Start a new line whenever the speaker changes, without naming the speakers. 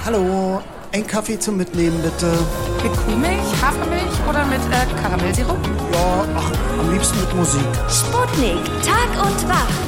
Hallo, ein Kaffee zum Mitnehmen, bitte.
Mit Kuhmilch, Hafermilch oder mit Karamellsirup?
Ja, am liebsten mit Musik.
Sputnik, Tag und Wach.